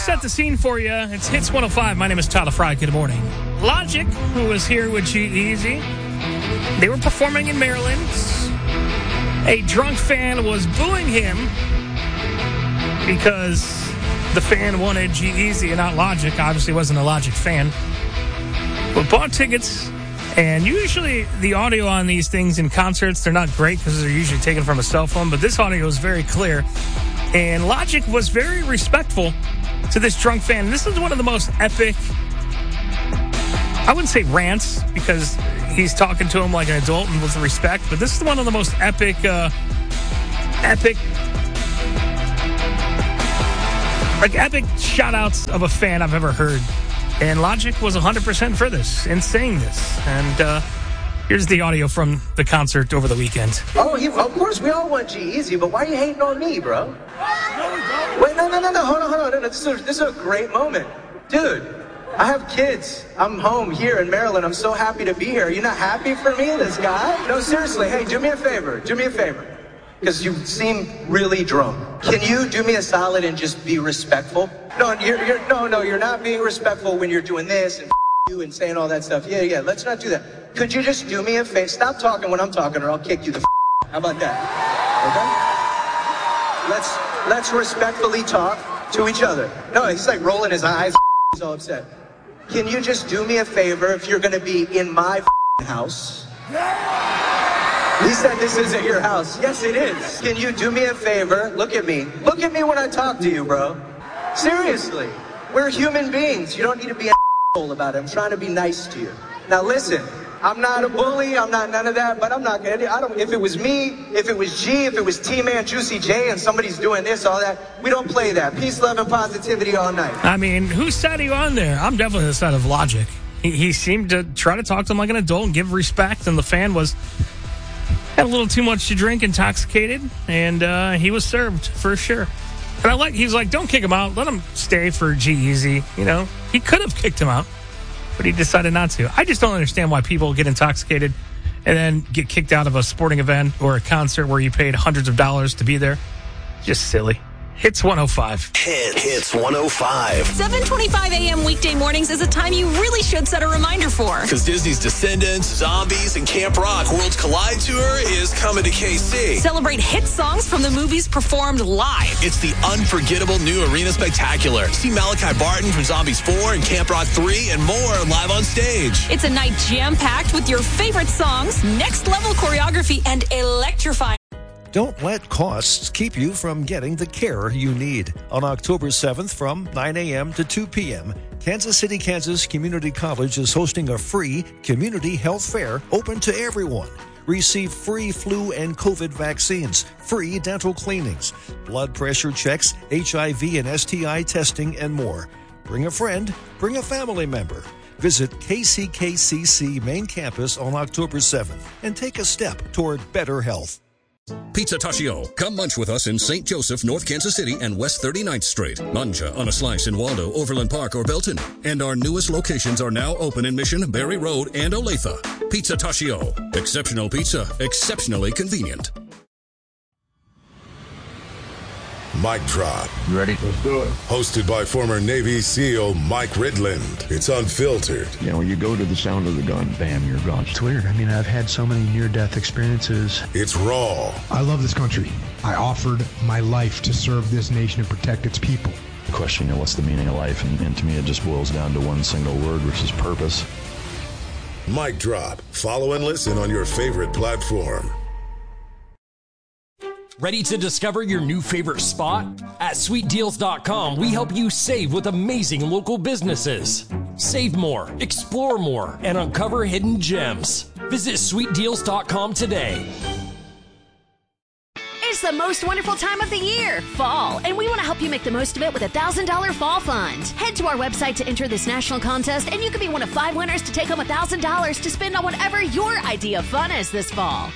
set the scene for you. It's Hits 105. My name is Tyler Fry. Good morning. Logic, who was here with G-Eazy, they were performing in Maryland. A drunk fan was booing him because the fan wanted G-Eazy and not Logic. Obviously wasn't a Logic fan. But bought tickets, and usually the audio on these things in concerts, they're not great because they're usually taken from a cell phone, but this audio is very clear. And Logic was very respectful to this drunk fan. This is one of the most epic, I wouldn't say rants, because he's talking to him like an adult and with respect, but this is one of the most epic shout-outs of a fan I've ever heard. And Logic was 100% for this in saying this. And here's the audio from the concert over the weekend. Oh, of course, we all want G-Eazy, but why are you hating on me, bro? Wait, no, hold on. No, this is a great moment. Dude, I have kids. I'm home here in Maryland. I'm so happy to be here. Are you not happy for me, this guy? No, seriously, hey, do me a favor. Because you seem really drunk. Can you do me a solid and just be respectful? No, you're not being respectful when you're doing this and you and saying all that stuff. Yeah, let's not do that. Could you just do me a favor? Stop talking when I'm talking or I'll kick you the How about that? Okay? Let's respectfully talk to each other. No, he's like rolling his eyes. He's all upset. Can you just do me a favor if you're going to be in my house? He said this isn't your house. Yes, it is. Can you do me a favor? Look at me. Look at me when I talk to you, bro. Seriously. We're human beings. You don't need to be an asshole about it. I'm trying to be nice to you. Now listen, I'm not a bully. I'm not none of that, but I'm not going to. If it was me, if it was G, if it was T-Man, Juicy J, and somebody's doing this, all that, we don't play that. Peace, love, and positivity all night. I mean, whose side are you on there? I'm definitely on the side of Logic. He seemed to try to talk to him like an adult and give respect, and the fan had a little too much to drink, intoxicated, and he was served for sure. And he's like, don't kick him out. Let him stay for G-Eazy. You know, he could have kicked him out, but he decided not to. I just don't understand why people get intoxicated and then get kicked out of a sporting event or a concert where you paid hundreds of dollars to be there. Just silly. Hits 105. Hits 105. 7:25 a.m. weekday mornings is a time you really should set a reminder for. Because Disney's Descendants, Zombies, and Camp Rock Worlds Collide Tour is coming to KC. Celebrate hit songs from the movies performed live. It's the unforgettable new Arena Spectacular. See Malachi Barton from Zombies 4 and Camp Rock 3 and more live on stage. It's a night jam-packed with your favorite songs, next-level choreography, and electrifying. Don't let costs keep you from getting the care you need. On October 7th from 9 a.m. to 2 p.m., Kansas City, Kansas Community College is hosting a free community health fair open to everyone. Receive free flu and COVID vaccines, free dental cleanings, blood pressure checks, HIV and STI testing, and more. Bring a friend, bring a family member. Visit KCKCC main campus on October 7th and take a step toward better health. Pizza Tachio. Come munch with us in St. Joseph, North Kansas City, and West 39th Street. Mancha on a slice in Waldo, Overland Park, or Belton. And our newest locations are now open in Mission, Berry Road, and Olathe. Pizza Tachio. Exceptional pizza. Exceptionally convenient. Mic Drop. You ready? Let's do it. Hosted by former Navy SEAL Mike Ridland. It's unfiltered. You know, you go to the sound of the gun, bam, you're gone. It's weird. I mean, I've had so many near-death experiences. It's raw. I love this country. I offered my life to serve this nation and protect its people. Question, what's the meaning of life? And to me, it just boils down to one single word, which is purpose. Mic Drop. Follow and listen on your favorite platform. Ready to discover your new favorite spot? At sweetdeals.com, we help you save with amazing local businesses. Save more, explore more, and uncover hidden gems. Visit sweetdeals.com today. It's the most wonderful time of the year, fall, and we want to help you make the most of it with a $1,000 fall fund. Head to our website to enter this national contest, and you could be one of 5 winners to take home $1,000 to spend on whatever your idea of fun is this fall.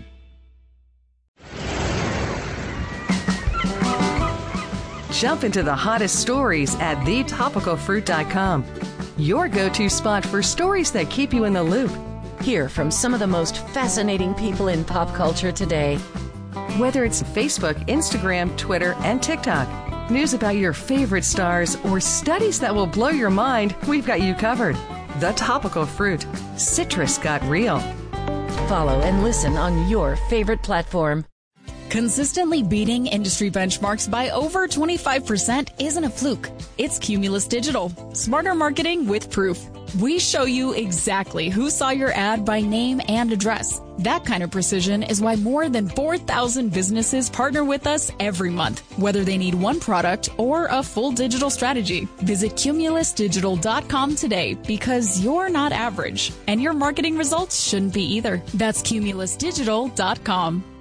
Jump into the hottest stories at thetopicalfruit.com. Your go-to spot for stories that keep you in the loop. Hear from some of the most fascinating people in pop culture today. Whether it's Facebook, Instagram, Twitter, and TikTok, News about your favorite stars or studies that will blow your mind, we've got you covered. The Topical Fruit. Citrus got real. Follow and listen on your favorite platform. Consistently beating industry benchmarks by over 25% isn't a fluke. It's Cumulus Digital. Smarter marketing with proof. We show you exactly who saw your ad by name and address. That kind of precision is why more than 4,000 businesses partner with us every month, whether they need one product or a full digital strategy. Visit cumulusdigital.com today because you're not average, and your marketing results shouldn't be either. That's cumulusdigital.com.